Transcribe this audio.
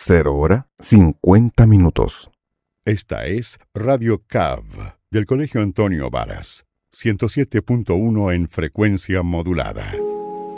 0:50. Esta es Radio CAV, del Colegio Antonio Varas, 107.1 en frecuencia modulada.